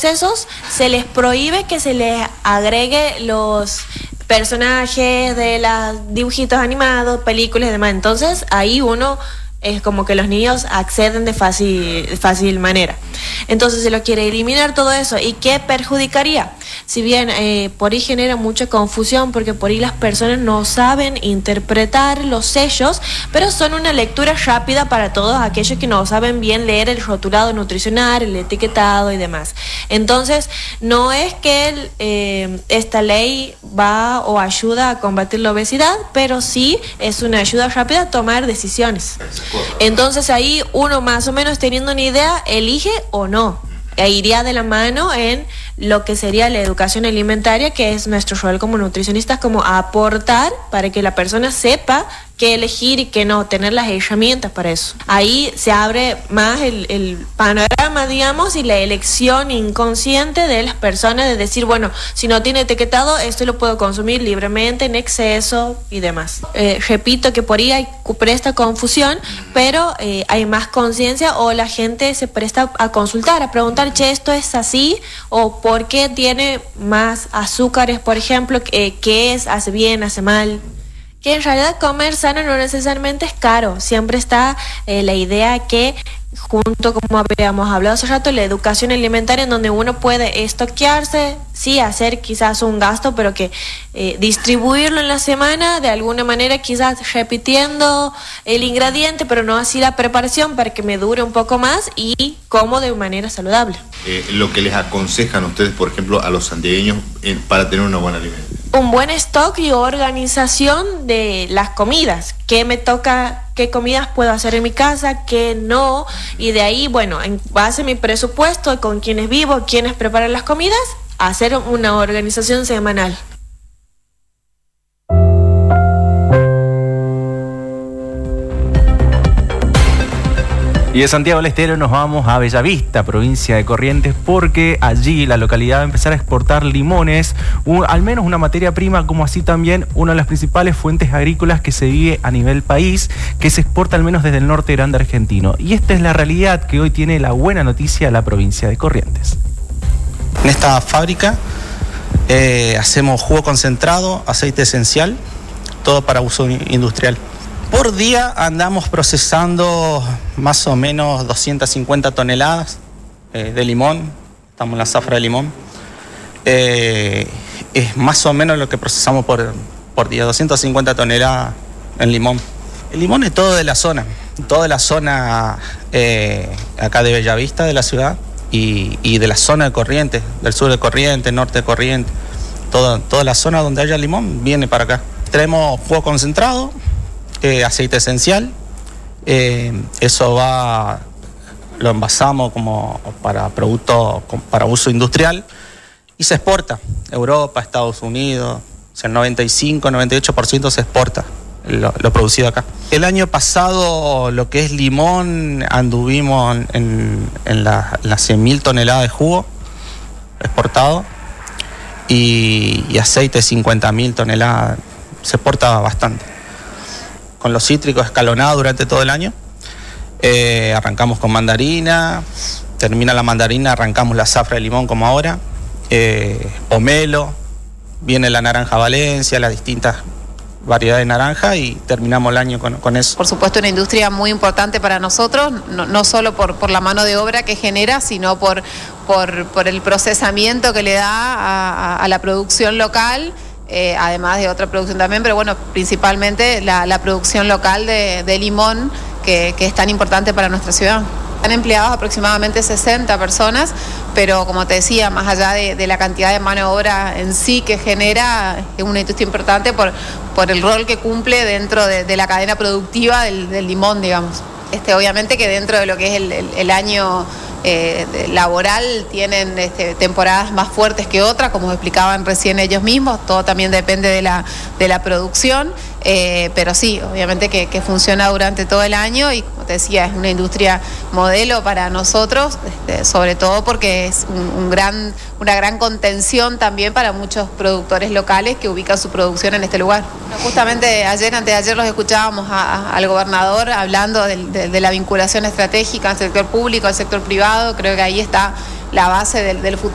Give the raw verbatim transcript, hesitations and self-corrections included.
excesos, se les prohíbe que se les agregue los personajes de los dibujitos animados, películas y demás. Entonces ahí uno es como que los niños acceden de fácil, fácil manera. Entonces se lo quiere eliminar todo eso. ¿Y qué perjudicaría? Si bien eh, por ahí genera mucha confusión, porque por ahí las personas no saben interpretar los sellos, pero son una lectura rápida para todos aquellos que no saben bien leer el rotulado nutricional, el etiquetado y demás. Entonces no es que el, eh, esta ley va o ayuda a combatir la obesidad, pero sí es una ayuda rápida a tomar decisiones. Entonces ahí uno más o menos teniendo una idea elige o no. E iría de la mano en lo que sería la educación alimentaria, que es nuestro rol como nutricionistas, como aportar para que la persona sepa qué elegir y qué no, tener las herramientas para eso. Ahí se abre más el, el panorama, digamos, y la elección inconsciente de las personas de decir, bueno, si no tiene etiquetado, esto lo puedo consumir libremente, en exceso y demás. Eh, repito que por ahí hay presta confusión, pero eh, hay más conciencia o la gente se presta a consultar, a preguntar, che, esto es así, o por qué tiene más azúcares, por ejemplo, eh, qué es, hace bien, hace mal. Que en realidad comer sano no necesariamente es caro, siempre está eh, la idea que junto, como habíamos hablado hace rato, la educación alimentaria, en donde uno puede estoquearse, sí, hacer quizás un gasto, pero que eh, distribuirlo en la semana de alguna manera, quizás repitiendo el ingrediente, pero no así la preparación, para que me dure un poco más y como de manera saludable. Eh, lo que les aconsejan ustedes, por ejemplo, a los santiagueños eh, para tener una buena alimentación. Un buen stock y organización de las comidas. ¿Qué me toca? ¿Qué comidas puedo hacer en mi casa? ¿Qué no? Y de ahí, bueno, en base a mi presupuesto, con quienes vivo, quienes preparan las comidas, hacer una organización semanal. Y de Santiago del Estero nos vamos a Bellavista, provincia de Corrientes, porque allí la localidad va a empezar a exportar limones, un, al menos una materia prima, como así también una de las principales fuentes agrícolas que se vive a nivel país, que se exporta al menos desde el norte grande argentino. Y esta es la realidad que hoy tiene la buena noticia la provincia de Corrientes. En esta fábrica eh, hacemos jugo concentrado, aceite esencial, todo para uso industrial. Por día andamos procesando más o menos doscientas cincuenta toneladas eh, de limón, estamos en la zafra de limón. Eh, es más o menos lo que procesamos por, por día, doscientas cincuenta toneladas en limón. El limón es todo de la zona, toda la zona eh, acá de Bellavista, de la ciudad, y, y de la zona de Corrientes, del sur de Corrientes, norte de Corrientes, todo, toda la zona donde haya limón viene para acá. Tenemos jugo concentrado, Eh, aceite esencial, eh, eso va, lo envasamos como para producto, para uso industrial y se exporta, Europa, Estados Unidos, o sea, el noventa y cinco, noventa y ocho por ciento se exporta lo, lo producido acá. El año pasado lo que es limón anduvimos en, en la, las cien mil toneladas de jugo exportado y, y aceite cincuenta mil toneladas, se exporta bastante. Con los cítricos escalonados durante todo el año. Eh, arrancamos con mandarina, termina la mandarina, arrancamos la zafra de limón como ahora, eh, pomelo, viene la naranja Valencia, las distintas variedades de naranja y terminamos el año con, con eso. Por supuesto, una industria muy importante para nosotros, no, no solo por, por la mano de obra que genera, sino por, por, por el procesamiento que le da a, a la producción local. Eh, además de otra producción también, pero bueno, principalmente la, la producción local de, de limón, que, que es tan importante para nuestra ciudad. Están empleados aproximadamente sesenta personas, pero como te decía, más allá de, de la cantidad de mano de obra en sí que genera, es una industria importante por, por el rol que cumple dentro de, de la cadena productiva del, del limón, digamos. Este, obviamente que dentro de lo que es el, el, el año eh, laboral tienen este, temporadas más fuertes que otras, como explicaban recién ellos mismos, todo también depende de la, de la producción, eh, pero sí, obviamente que, que funciona durante todo el año y como te decía, es una industria modelo para nosotros, este, sobre todo porque es un, un gran, una gran contención también para muchos productores locales que ubican su producción en este lugar. Justamente ayer, antes de ayer los escuchábamos a, a, al gobernador hablando de, de, de la vinculación estratégica al sector público, al sector privado. Creo que ahí está la base del, del futuro.